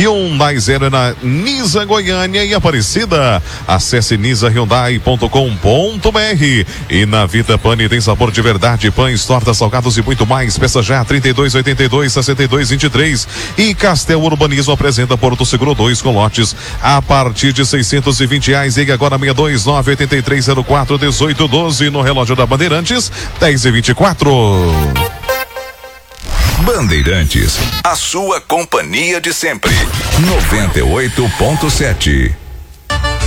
Hyundai Zero na Nisa Goiânia e Aparecida. Acesse nisahyundai.com.br. E na Vita Pane tem sabor de verdade, pães, tortas, salgados e muito mais. Peça já 3282-6223. E Castel Urbanismo apresenta Porto Seguro 2 com lotes a partir de R$620. Ligue agora 629-8304-1812 no relógio da Bandeirantes 10h24. Bandeirantes, a sua companhia de sempre. 98.7.